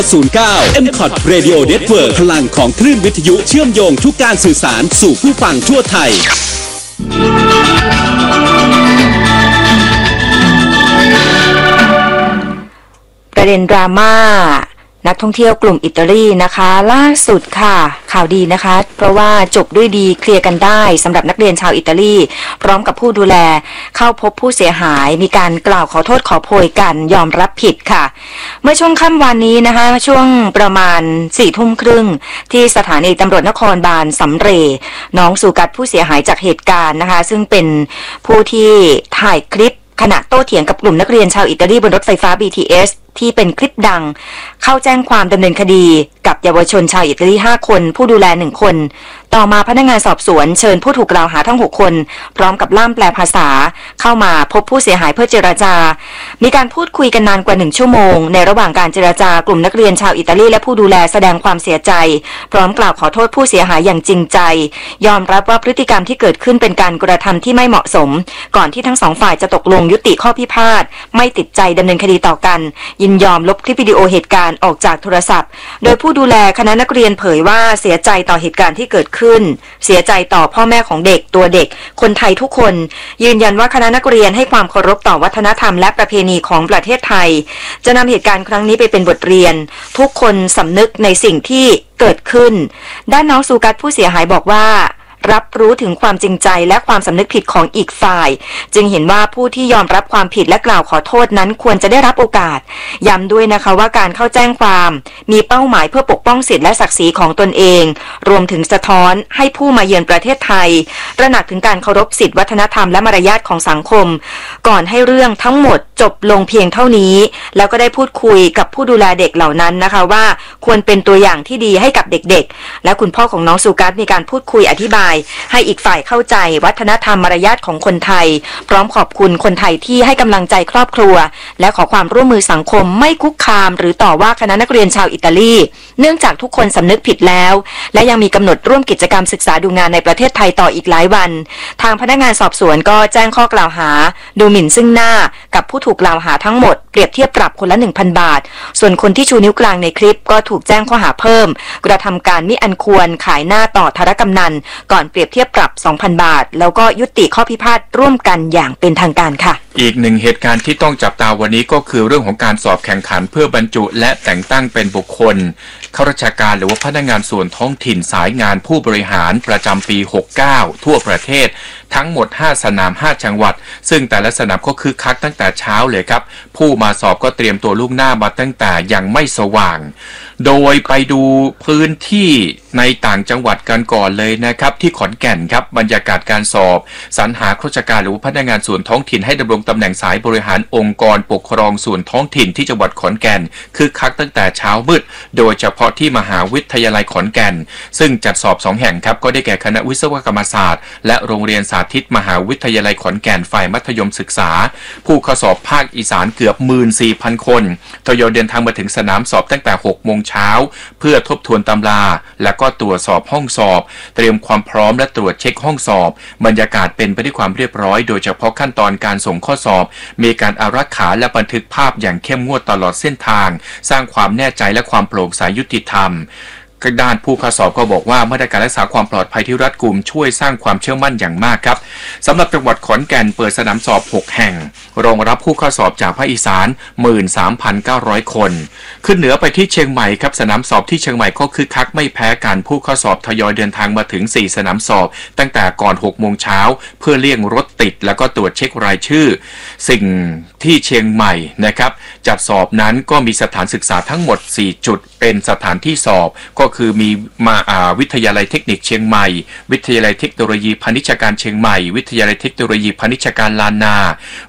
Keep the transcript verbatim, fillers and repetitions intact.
ศูนย์เก้า เอ็ม คอท Radio Network พลังของคลื่นวิทยุเชื่อมโยงทุกการสื่อสารสู่ผู้ฟังทั่วไทยประเด็นดราม่านักท่องเที่ยวกลุ่มอิตาลีนะคะล่าสุดค่ะข่าวดีนะคะเพราะว่าจบด้วยดีเคลียร์กันได้สำหรับนักเรียนชาวอิตาลีพร้อมกับผู้ดูแลเข้าพบผู้เสียหายมีการกล่าวขอโทษขอโพยกันยอมรับผิดค่ะเมื่อช่วงค่ำวันนี้นะคะช่วงประมาณสี่ทุ่มครึ่งที่สถานีตำรวจนครบาลสำเร็จน้องสุกัดผู้เสียหายจากเหตุการณ์นะคะซึ่งเป็นผู้ที่ถ่ายคลิปขณะโต้เถียงกับกลุ่มนักเรียนชาวอิตาลีบนรถไฟฟ้า บี ที เอส ที่เป็นคลิปดังเข้าแจ้งความดำเนินคดีกับเยาวชนชาวอิตาลีห้าคนผู้ดูแลหนึ่งคนต่อมาพนักงานสอบสวนเชิญผู้ถูกกล่าวหาทั้งหกคนพร้อมกับล่ามแปลภาษาเข้ามาพบผู้เสียหายเพื่อเจรจามีการพูดคุยกันนานกว่าหนึ่งชั่วโมงในระหว่างการเจรจากลุ่มนักเรียนชาวอิตาลีและผู้ดูแลแสดงความเสียใจพร้อมกล่าวขอโทษผู้เสียหายอย่างจริงใจยอมรับว่าพฤติกรรมที่เกิดขึ้นเป็นการกระทำที่ไม่เหมาะสมก่อนที่ทั้งสองฝ่ายจะตกลงยุติข้อพิพาทไม่ติดใจดำเนินคดีต่อกันยินยอมลบคลิปวิดีโอเหตุการณ์ออกจากโทรศัพท์โดยผู้ดูแลคณะนักเรียนเผยว่าเสียใจต่อเหตุการณ์ที่เกิดขึ้นเสียใจต่อพ่อแม่ของเด็กตัวเด็กคนไทยทุกคนยืนยันว่าคณะนักเรียนให้ความเคารพต่อวัฒนธรรมและประเพณีของประเทศไทยจะนำเหตุการณ์ครั้งนี้ไปเป็นบทเรียนทุกคนสำนึกในสิ่งที่เกิดขึ้นด้านน้องสุกัดผู้เสียหายบอกว่ารับรู้ถึงความจริงใจและความสำนึกผิดของอีกฝ่ายจึงเห็นว่าผู้ที่ยอมรับความผิดและกล่าวขอโทษนั้นควรจะได้รับโอกาสย้ำด้วยนะคะว่าการเข้าแจ้งความมีเป้าหมายเพื่อปกป้องสิทธิและศักดิ์ศรีของตนเองรวมถึงสะท้อนให้ผู้มาเยือนประเทศไทยตระหนักถึงการเคารพสิทธิวัฒนธรรมและมารยาทของสังคมก่อนให้เรื่องทั้งหมดจบลงเพียงเท่านี้แล้วก็ได้พูดคุยกับผู้ดูแลเด็กเหล่านั้นนะคะว่าควรเป็นตัวอย่างที่ดีให้กับเด็กๆและคุณพ่อของน้องสุกัสมีการพูดคุยอธิบายให้อีกฝ่ายเข้าใจวัฒนธรรมมารยาทของคนไทยพร้อมขอบคุณคนไทยที่ให้กำลังใจครอบครัวและขอความร่วมมือสังคมไม่คุกคามหรือต่อว่าคณะนักเรียนชาวอิตาลีเนื่องจากทุกคนสำนึกผิดแล้วและยังมีกำหนดร่วมกิจกรรมศึกษาดูงานในประเทศไทยต่ออีกหลายวันทางพนักงานสอบสวนก็แจ้งข้อกล่าวหาดูหมิ่นซึ่งหน้ากับผู้ถูกกล่าวหาทั้งหมดเปรียบเทียบปรับคนละ หนึ่งพัน บาทส่วนคนที่ชูนิ้วกลางในคลิปก็ถูกแจ้งข้อหาเพิ่มกระทำการมิอันควรขายหน้าต่อธารกำนันก่อนเปรียบเทียบปรับ สองพัน บาทแล้วก็ยุติข้อพิพาทร่วมกันอย่างเป็นทางการค่ะอีกหนึ่งเหตุการณ์ที่ต้องจับตาวันนี้ก็คือเรื่องของการสอบแข่งขันเพื่อบรรจุและแต่งตั้งเป็นบุคคลข้าราชการหรือว่าพนักงานส่วนท้องถิ่นสายงานผู้บริหารประจำปีหกเก้าทั่วประเทศทั้งหมดห้าสนามห้าจังหวัดซึ่งแต่ละสนามก็คึกคักตั้งแต่เช้าเลยครับผู้มาสอบก็เตรียมตัวล่วงหน้ามาตั้งแต่ยังไม่สว่างโดยไปดูพื้นที่ในต่างจังหวัดกันก่อนเลยนะครับที่ขอนแก่นครับบรรยากาศการสอบสรรหาข้าราชการหรือพนักงานส่วนท้องถิ่นให้ดำรงตำแหน่งสายบริหารองค์กรปกครองส่วนท้องถิ่นที่จังหวัดขอนแก่นคึกคักตั้งแต่เช้ามืดโดยเฉพาะที่มหาวิทยาลัยขอนแก่นซึ่งจัดสอบสองแห่งครับก็ได้แก่คณะวิศวกรรมศาสตร์และโรงเรียนสาธิตมหาวิทยาลัยขอนแก่นฝ่ายมัธยมศึกษาผู้เข้าสอบภาคอีสานเกือบ หนึ่งหมื่นสี่พัน คนทยอยเดินทางมาถึงสนามสอบตั้งแต่หกโมงเช้าเพื่อทบทวนตำราและก็ตรวจสอบห้องสอบเตรียมความพร้อมและตรวจเช็คห้องสอบบรรยากาศเป็นไปด้วยความเรียบร้อยโดยเฉพาะขั้นตอนการส่งข้อสอบมีการอารักขาและบันทึกภาพอย่างเข้มงวดตลอดเส้นทางสร้างความแน่ใจและความโปร่งใสยุติธรรมด้านผู้เข้าสอบก็บอกว่ามาตรการรักษาความปลอดภัยที่รัดกุมช่วยสร้างความเชื่อมั่นอย่างมากครับสำหรับจังหวัดขอนแก่นเปิดสนามสอบหกแห่งรองรับผู้เข้าสอบจากภาคอีสาน หนึ่งหมื่นสามพันเก้าร้อย คนขึ้นเหนือไปที่เชียงใหม่ครับสนามสอบที่เชียงใหม่ก็คึกคักไม่แพ้กันผู้เข้าสอบทยอยเดินทางมาถึงสี่สนามสอบตั้งแต่ก่อนหกโมงเช้าเพื่อเลี่ยงรถติดแล้วก็ตรวจเช็ครายชื่อสิ่งที่เชียงใหม่นะครับจัดสอบนั้นก็มีสถานศึกษาทั้งหมดสี่จุดเป็นสถานที่สอบก็คือมีมาวิทยาลัยเทคนิคเชียงใหม่วิทยาลัยเทคโนโลยีพาณิชยการเชียงใหม่วิทยาลัยเทคโนโลยีพาณิชยการลานนา